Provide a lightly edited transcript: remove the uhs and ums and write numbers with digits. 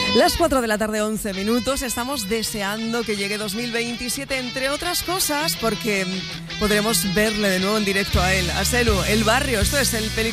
Las 4 de la tarde, 11 minutos. Estamos deseando que llegue 2027, entre otras cosas, porque podremos verle de nuevo en directo a él, a Selu, El Barrio. Esto es el